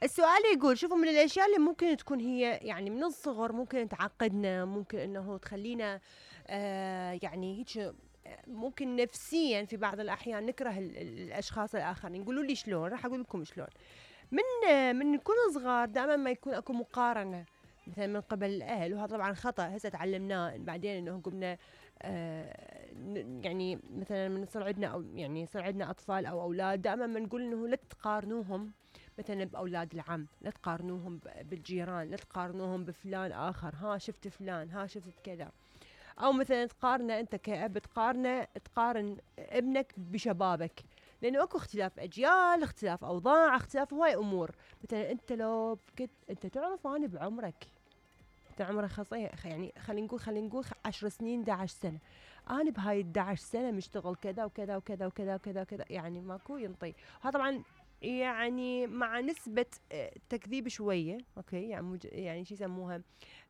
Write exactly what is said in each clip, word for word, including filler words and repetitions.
السؤال يقول شوفوا من الأشياء اللي ممكن تكون هي يعني من الصغر ممكن تعقدنا، ممكن إنه تخلّينا آآ يعني هيج آه، ممكن نفسيًا في بعض الأحيان نكره ال ال الأشخاص الآخرين. قولوا لي شلون، راح أقول لكم شلون. من آه، من نكون صغار دائمًا ما يكون أكو مقارنة مثلًا من قبل الأهل، وهذا طبعًا خطأ هسه تعلمناه بعدين إنه قمنا آآ ن يعني مثلًا من يصير عندنا أو يعني يصير عندنا أطفال أو أولاد دائمًا ما نقول إنه لا تقارنوهم مثلًا بأولاد العم، لا تقارنوهم ب بالجيران، لا تقارنوهم بفلان آخر، ها شُفت فلان، ها شُفت كذا. أو مثلًا تقارنه أنت كأب تقارنه تقارن ابنك بشبابك، لإنه أكو اختلاف أجيال، اختلاف أوضاع، اختلاف هواي أمور. مثلًا أنت لو كنت أنت تعرف أنا بعمرك، أنت عمرك خصي خ يعني خلينا نقول خلينا نقول خ عشر سنين إحدى عشرة سنة، أنا بهاي إحدى عشرة سنة مشتغل كذا وكذا وكذا وكذا وكذا وكذا، يعني ماكو ينطي. وهذا طبعًا يعني مع نسبة آآ تكذيب شوية، أوكي، يعني مج يعني شو يسموها،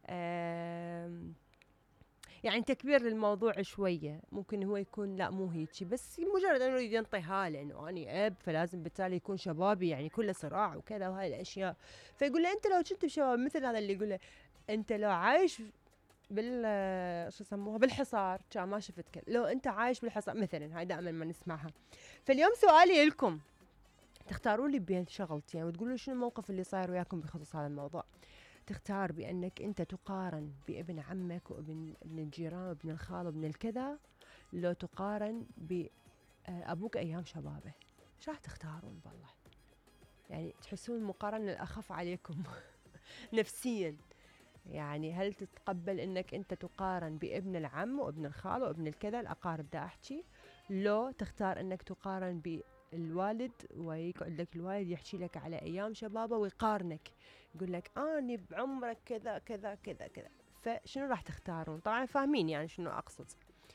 آمم يعني تكبير للموضوع شوية، ممكن هو يكون لأ مو هيجي، بس مجرد إنه يريد ينطيها لإنه أني أب فلازم بالتالي يكون شبابي يعني كله صراع وكذا وهاي الأشياء. فيقول له أنت لو كنت بشباب مثل هذا اللي يقول له أنت لو عايش بال شو يسموها بالحصار كان ما شفت كذا، لو أنت عايش بالحصار مثلًا، هاي دائمًا ما نسمعها. فاليوم سؤالي إلكم، تختارون لي بين شغلتين وتقولوا شنو الموقف اللي صاير وياكم بخصوص هذا الموضوع. تختار بأنك أنت تقارن بابن عمك وابن ابن الجيران وابن الخال وابن الكذا، لو تقارن بأبوك أيام شبابه، شو راح تختارون بالله؟ يعني تحسون المقارنة الأخف عليكم نفسيا. يعني هل تتقبل أنك أنت تقارن بابن العم وابن الخال وابن الكذا الأقارب دا أحكي، لو تختار أنك تقارن بالوالد ويقعد لك الوالد يحكي لك على أيام شبابه ويقارنك يقول لك أني بعمرك كذا كذا كذا كذا، فشنو راح تختارون؟ طبعا فاهمين يعني شنو أقصد.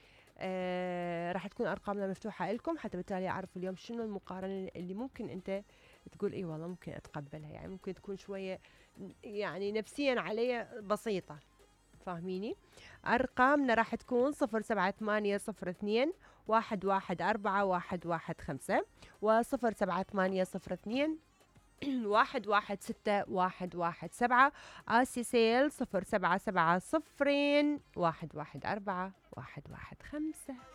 آه راح تكون أرقامنا مفتوحة لكم حتى بالتالي أعرف اليوم شنو المقارنة اللي ممكن أنت تقول إيه والله ممكن أتقبلها، يعني ممكن تكون شوية يعني نفسيا علي بسيطة. فاهميني؟ أرقامنا راح تكون صفر سبعة ثمانية صفر اثنين واحد واحد أربعة واحد واحد خمسة وصفر سبعة ثمانية صفر اثنين واحد واحد ستة واحد واحد سبعة. آسي سيل صفر سبعة سبعة صفرين واحد واحد أربعة واحد واحد خمسة.